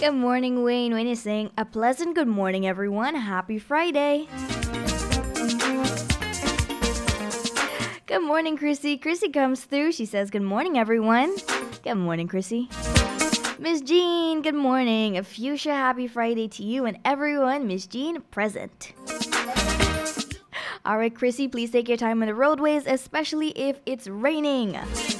Good morning, Wayne. Wayne is saying, a pleasant good morning, everyone. Happy Friday. Good morning, Chrissy. Chrissy comes through. She says, good morning, everyone. Good morning, Chrissy. Miss Jean, good morning. A fuchsia happy Friday to you and everyone. Miss Jean, present. All right, Chrissy, please take your time on the roadways, especially if it's raining.